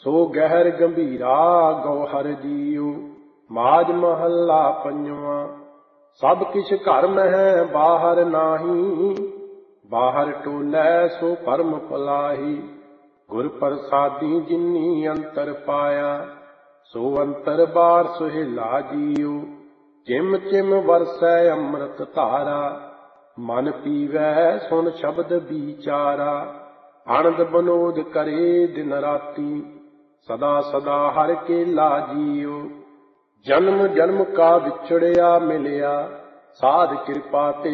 ਸੋ ਗਹਿਰ ਗੰਭੀਰਾ ਗੌਹਰ ਜੀਉ। ਮਾਝ ਮਹੱਲਾ ਪੰਜਵਾਂ। ਸਭ ਕਿਛ ਘਰ ਮਹਿ ਬਾਹਰ ਨਾਹੀ, ਬਾਹਰ ਟੋਲੈ ਸੋ ਭਰਮ ਭੁਲਾਹੀ। ਗੁਰ ਪ੍ਰਸਾਦੀ ਜਿਨੀ ਅੰਤਰ ਪਾਇਆ, ਸੋ ਅੰਤਰ ਬਾਰ ਸੁਹੇਲਾ ਜੀਉ। ਚਿਮ ਚਿਮ ਵਰਸੈ ਅੰਮ੍ਰਿਤ ਧਾਰਾ, ਮਨ ਪੀਵੈ ਸੁਨ ਸ਼ਬਦ ਵਿਚਾਰਾ। ਆਨੰਦ ਬਨੋਦ ਕਰੇ ਦਿਨ ਰਾਤੀ, ਸਦਾ ਸਦਾ ਹਰਿ ਕੇਲਾ ਜੀਉ। ਜਨਮ ਜਨਮ ਕਾ ਵਿਛੜਿਆ ਮਿਲਿਆ, ਸਾਧ ਕਿਰਪਾ ਤੇ